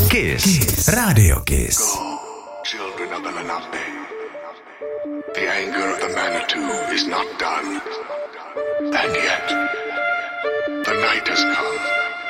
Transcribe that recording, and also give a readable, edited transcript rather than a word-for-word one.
Kiss. Radio Kiss. Go, children of the Lenape. The anger of the Manitou is not done. And yet, the night has come.